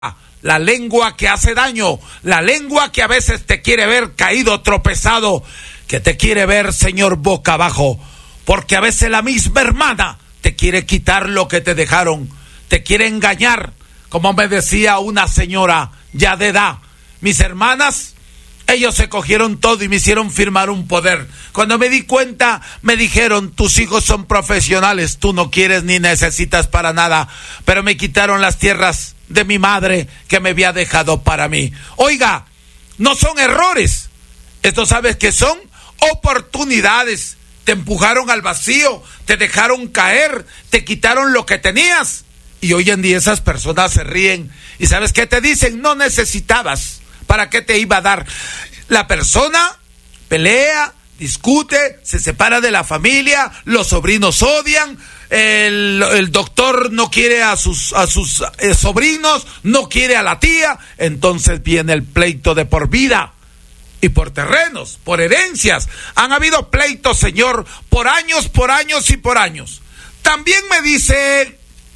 La lengua que hace daño, la lengua que a veces te quiere ver caído, tropezado, que te quiere ver, Señor, boca abajo, porque a veces la misma hermana te quiere quitar lo que te dejaron, te quiere engañar, como me decía una señora ya de edad. Mis hermanas, ellos se cogieron todo y me hicieron firmar un poder. Cuando me di cuenta, me dijeron: tus hijos son profesionales, tú no quieres ni necesitas para nada, pero me quitaron las tierras de mi madre que me había dejado para mí. Oiga, no son errores, esto sabes que son oportunidades. Te empujaron al vacío, te dejaron caer, te quitaron lo que tenías, y hoy en día esas personas se ríen y ¿sabes qué te dicen? No necesitabas, ¿para qué te iba a dar? La persona pelea, discute, se separa de la familia, los sobrinos odian, el doctor no quiere a sus sobrinos, no quiere a la tía, entonces viene el pleito de por vida. Y por terrenos, por herencias. Han habido pleitos, Señor, por años y por años. También me dice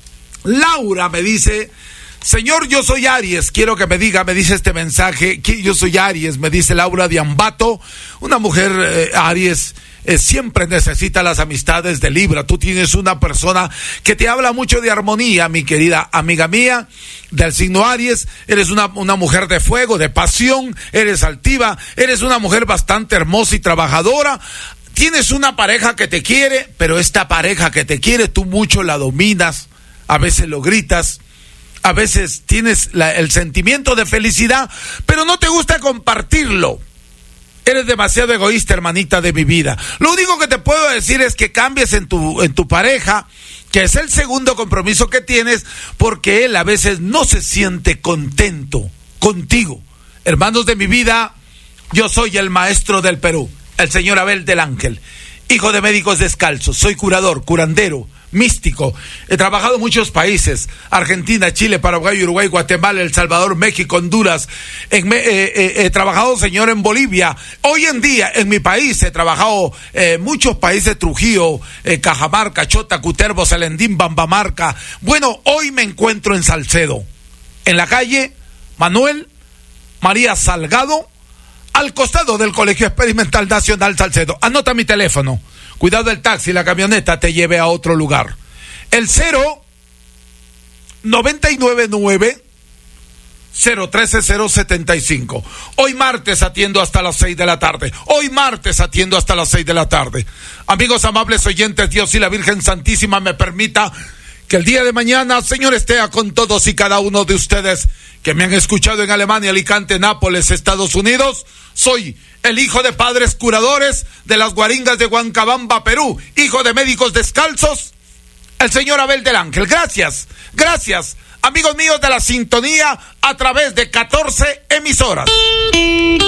Laura, me dice: Señor, yo soy Aries, quiero que me dice este mensaje, que yo soy Aries, me dice Laura de Ambato, una mujer Aries. Siempre necesita las amistades de Libra. Tú tienes una persona que te habla mucho de armonía, mi querida amiga mía, del signo Aries. Eres una mujer de fuego, de pasión, eres altiva, eres una mujer bastante hermosa y trabajadora. Tienes una pareja que te quiere, pero esta pareja que te quiere tú mucho la dominas, a veces lo gritas, a veces tienes el sentimiento de felicidad, pero no te gusta compartirlo. Eres demasiado egoísta, hermanita de mi vida. Lo único que te puedo decir es que cambies en tu pareja, que es el segundo compromiso que tienes, porque él a veces no se siente contento contigo. Hermanos de mi vida, yo soy el maestro del Perú, el señor Abel del Ángel, hijo de médicos descalzos. Soy curador, curandero, místico. He trabajado en muchos países: Argentina, Chile, Paraguay, Uruguay, Guatemala, El Salvador, México, Honduras. He trabajado, Señor, en Bolivia. Hoy en día en mi país he trabajado muchos países: Trujillo, Cajamarca, Chota, Cutervo, Selendín, Bambamarca. Bueno, hoy me encuentro en Salcedo, en la calle Manuel María Salgado, al costado del Colegio Experimental Nacional Salcedo. Anota mi teléfono. Cuidado el taxi, la camioneta te lleve a otro lugar. El 0999-013-075. Hoy martes atiendo hasta las 6 de la tarde. Amigos amables oyentes, Dios y la Virgen Santísima me permita que el día de mañana, Señor, esté con todos y cada uno de ustedes que me han escuchado en Alemania, Alicante, Nápoles, Estados Unidos. Soy el hijo de padres curadores de las Guaringas de Huancabamba, Perú, hijo de médicos descalzos, el señor Abel del Ángel. Gracias, amigos míos de la sintonía a través de 14 emisoras.